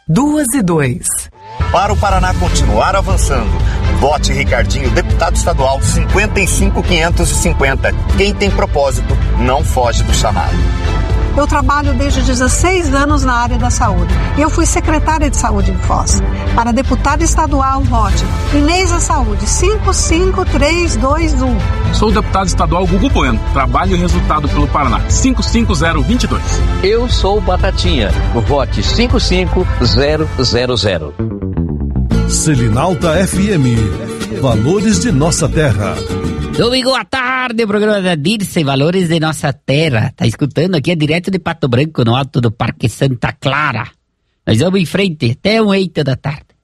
2:02. Para o Paraná continuar avançando, vote Ricardinho, deputado estadual 55550. Quem tem propósito não foge do chamado. Eu trabalho desde 16 anos na área da saúde. Eu fui secretária de saúde em Foz. Para deputada estadual, vote Inês da Saúde, 55321. Sou o deputado estadual Gugu Bueno. Trabalho e resultado pelo Paraná, 55022. Eu sou Batatinha. Vote 55000. Selinalta FM. Valores de nossa terra. Domingo à tarde, programa da Dirce, Valores de Nossa Terra. Tá escutando aqui, é direto de Pato Branco, no alto do Parque Santa Clara. Nós vamos em frente até 1h da tarde.